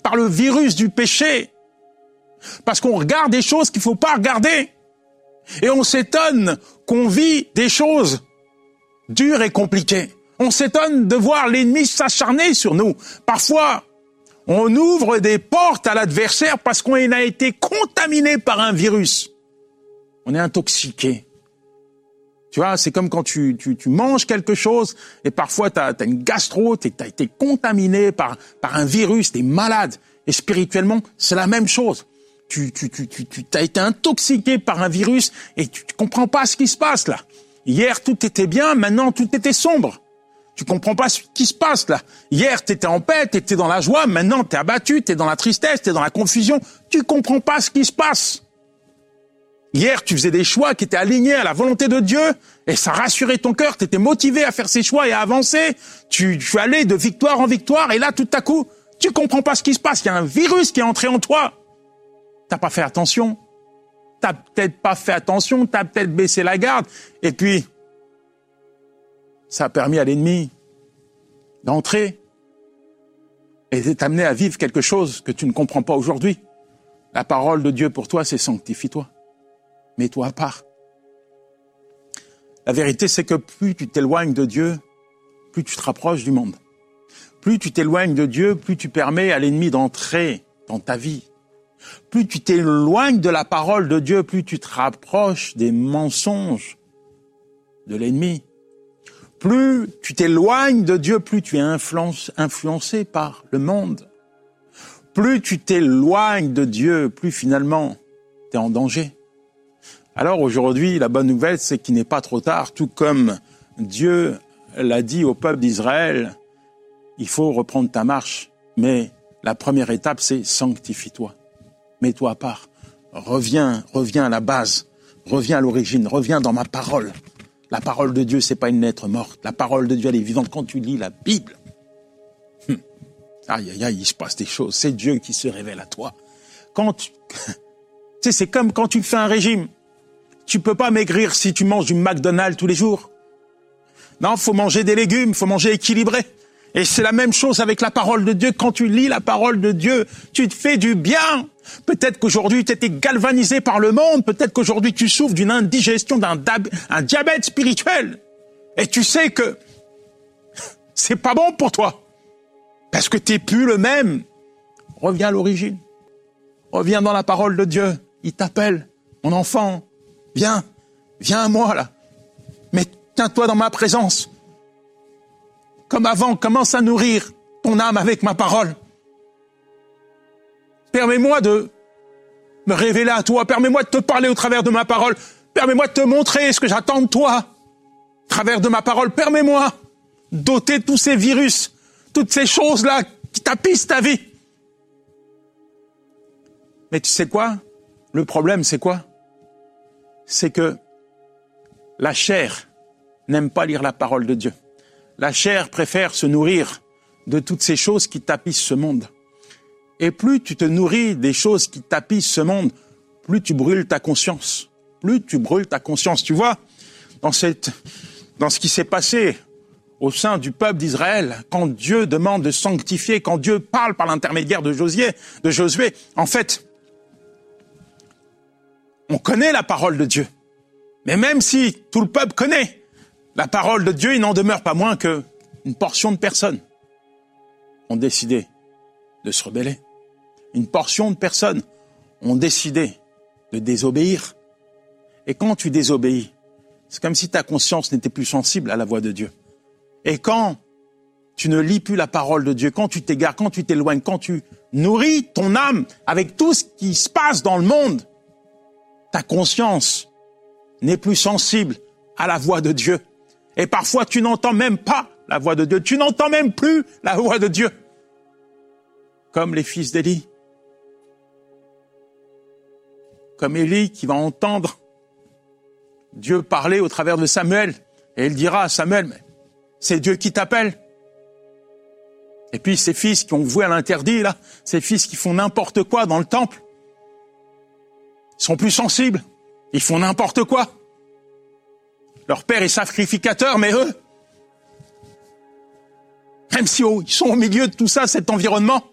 par le virus du péché. Parce qu'on regarde des choses qu'il ne faut pas regarder. Et on s'étonne qu'on vit des choses dures et compliquées. On s'étonne de voir l'ennemi s'acharner sur nous. Parfois, on ouvre des portes à l'adversaire parce qu'on a été contaminé par un virus. On est intoxiqué. Tu vois, c'est comme quand tu manges quelque chose et parfois t'as une gastro, t'as été contaminé par un virus, t'es malade. Et spirituellement, c'est la même chose. Tu t'as été intoxiqué par un virus et tu comprends pas ce qui se passe là. Hier, tout était bien, maintenant tout était sombre. Tu comprends pas ce qui se passe là. Hier, t'étais en paix, t'étais dans la joie, maintenant t'es abattu, t'es dans la tristesse, t'es dans la confusion. Tu comprends pas ce qui se passe. Hier, tu faisais des choix qui étaient alignés à la volonté de Dieu et ça rassurait ton cœur, tu étais motivé à faire ces choix et à avancer. Tu allais de victoire en victoire et là, tout à coup, tu comprends pas ce qui se passe. Il y a un virus qui est entré en toi. T'as pas fait attention. T'as peut-être pas fait attention, t'as peut-être baissé la garde. Et puis, ça a permis à l'ennemi d'entrer et de t'amener à vivre quelque chose que tu ne comprends pas aujourd'hui. La parole de Dieu pour toi, c'est sanctifie-toi. Mets-toi à part. La vérité, c'est que plus tu t'éloignes de Dieu, plus tu te rapproches du monde. Plus tu t'éloignes de Dieu, plus tu permets à l'ennemi d'entrer dans ta vie. Plus tu t'éloignes de la parole de Dieu, plus tu te rapproches des mensonges de l'ennemi. Plus tu t'éloignes de Dieu, plus tu es influencé par le monde. Plus tu t'éloignes de Dieu, plus finalement tu es en danger. Alors aujourd'hui, la bonne nouvelle, c'est qu'il n'est pas trop tard. Tout comme Dieu l'a dit au peuple d'Israël, il faut reprendre ta marche. Mais la première étape, c'est sanctifie-toi. Mets-toi à part. Reviens à la base. Reviens à l'origine. Reviens dans ma parole. La parole de Dieu, c'est pas une lettre morte. La parole de Dieu, elle est vivante. Quand tu lis la Bible, aïe, aïe, aïe, il se passe des choses. C'est Dieu qui se révèle à toi. Tu sais, c'est comme quand tu fais un régime. Tu peux pas maigrir si tu manges du McDonald's tous les jours. Non, faut manger des légumes, faut manger équilibré. Et c'est la même chose avec la parole de Dieu. Quand tu lis la parole de Dieu, tu te fais du bien. Peut-être qu'aujourd'hui, tu étais galvanisé par le monde. Peut-être qu'aujourd'hui, tu souffres d'une indigestion, d'un diabète spirituel. Et tu sais que c'est pas bon pour toi. Parce que t'es plus le même. Reviens à l'origine. Reviens dans la parole de Dieu. Il t'appelle, mon enfant. Viens à moi là. Mais tiens-toi dans ma présence. Comme avant, commence à nourrir ton âme avec ma parole. Permets-moi de me révéler à toi. Permets-moi de te parler au travers de ma parole. Permets-moi de te montrer ce que j'attends de toi. Au travers de ma parole, permets-moi d'ôter tous ces virus, toutes ces choses-là qui tapissent ta vie. Mais tu sais quoi? Le problème, c'est quoi? C'est que la chair n'aime pas lire la parole de Dieu. La chair préfère se nourrir de toutes ces choses qui tapissent ce monde. Et plus tu te nourris des choses qui tapissent ce monde, plus tu brûles ta conscience. Plus tu brûles ta conscience. Tu vois, dans ce qui s'est passé au sein du peuple d'Israël, quand Dieu demande de sanctifier, quand Dieu parle par l'intermédiaire de Josué, en fait, on connaît la parole de Dieu. Mais même si tout le peuple connaît la parole de Dieu, il n'en demeure pas moins qu'une portion de personnes ont décidé de se rebeller. Une portion de personnes ont décidé de désobéir. Et quand tu désobéis, c'est comme si ta conscience n'était plus sensible à la voix de Dieu. Et quand tu ne lis plus la parole de Dieu, quand tu t'égares, quand tu t'éloignes, quand tu nourris ton âme avec tout ce qui se passe dans le monde, ta conscience n'est plus sensible à la voix de Dieu. Et parfois, tu n'entends même pas la voix de Dieu. Tu n'entends même plus la voix de Dieu. Comme les fils d'Élie. Comme Élie qui va entendre Dieu parler au travers de Samuel. Et il dira à Samuel, mais c'est Dieu qui t'appelle. Et puis ces fils qui ont voué à l'interdit, là, ces fils qui font n'importe quoi dans le temple, ils sont plus sensibles. Ils font n'importe quoi. Leur père est sacrificateur, mais eux, même si ils sont au milieu de tout ça, cet environnement,